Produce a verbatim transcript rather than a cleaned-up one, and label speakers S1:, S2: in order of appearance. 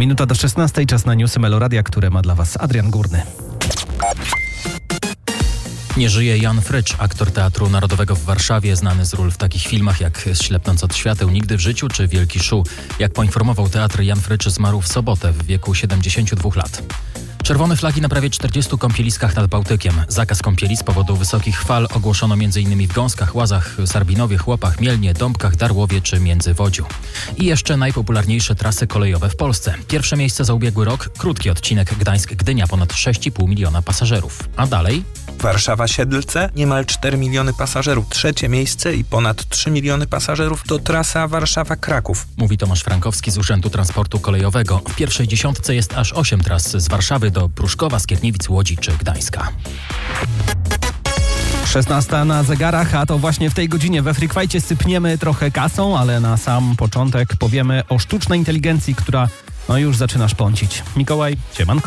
S1: Minuta do szesnastej, czas na newsy Meloradia, które ma dla Was Adrian Górny.
S2: Nie żyje Jan Frycz, aktor Teatru Narodowego w Warszawie, znany z ról w takich filmach jak Ślepnąc od świateł, Nigdy w życiu czy Wielki Szu. Jak poinformował teatr, Jan Frycz zmarł w sobotę w wieku siedemdziesięciu dwóch lat. Czerwone flagi na prawie czterdziestu kąpieliskach nad Bałtykiem. Zakaz kąpieli z powodu wysokich fal ogłoszono m.in. w Gąskach, Łazach, Sarbinowie, Chłopach, Mielnie, Dąbkach, Darłowie czy Międzywodziu. I jeszcze najpopularniejsze trasy kolejowe w Polsce. Pierwsze miejsce za ubiegły rok, krótki odcinek Gdańsk-Gdynia, ponad sześć i pół miliona pasażerów. A dalej?
S3: Warszawa-Siedlce, niemal cztery miliony pasażerów. Trzecie miejsce i ponad trzy miliony pasażerów to trasa Warszawa-Kraków.
S2: Mówi Tomasz Frankowski z Urzędu Transportu Kolejowego. W pierwszej dziesiątce jest aż osiem tras z Warszawy do Pruszkowa, Skierniewic, Łodzi czy Gdańska.
S1: szesnasta na zegarach, a to właśnie w tej godzinie we Freak Fight'cie sypniemy trochę kasą, ale na sam początek powiemy o sztucznej inteligencji, która no już zaczyna szpącić. Mikołaj, siemanko.